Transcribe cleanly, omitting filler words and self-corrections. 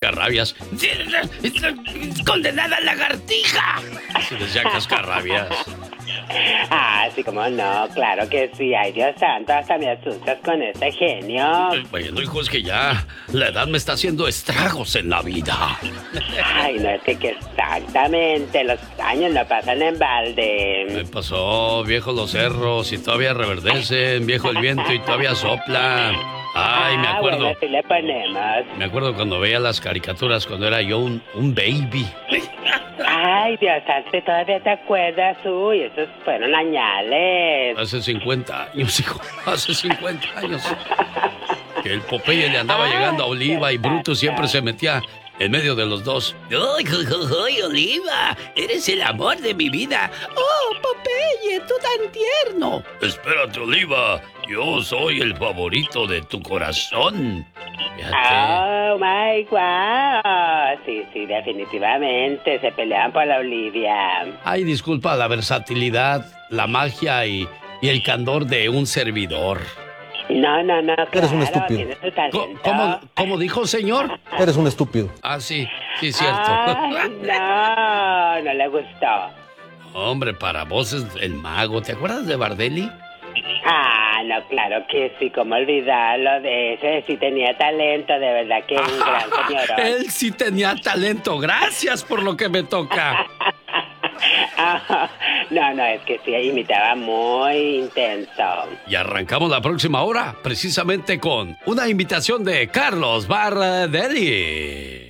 Cascarrabias. ¡Condenada lagartija! Así decía Cascarrabias. Sí, como no, claro que sí. Ay, Dios santo, hasta me asustas con ese genio. Bueno, hijo, es que ya la edad me está haciendo estragos en la vida. Ay, no, es que exactamente, los años no pasan en balde. Me pasó, viejo los cerros y todavía reverdecen, viejo el viento y todavía sopla. Ay, me acuerdo. Bueno, sí le ponemos. Me acuerdo cuando veía las caricaturas cuando era yo un baby. Ay, Dios santo, ¿todavía te acuerdas? Uy, esos fueron añales. Hace 50 años, hijo. Hace 50 años. Que el Popeye le andaba llegando a Oliva y Bruto siempre se metía en medio de los dos. ¡Ay, Oliva! ¡Eres el amor de mi vida! ¡Oh, Popeye, tú tan tierno! Espérate, Oliva. Yo soy el favorito de tu corazón. Fíjate. Oh, my God. Sí, definitivamente. Se peleaban por la Olivia. Ay, disculpa la versatilidad, la magia y el candor de un servidor. No, claro, eres un estúpido. tienes tu talento. ¿Cómo dijo, señor? Eres un estúpido. Sí, cierto. Ay, no le gustó. Hombre, para vos es el mago. ¿Te acuerdas de Bardelli? No, claro que sí, cómo olvidarlo de ese, sí tenía talento, de verdad que un gran señor. Él sí tenía talento, gracias por lo que me toca. No, es que sí, imitaba muy intenso. Y arrancamos la próxima hora, precisamente con una invitación de Carlos Bardelli.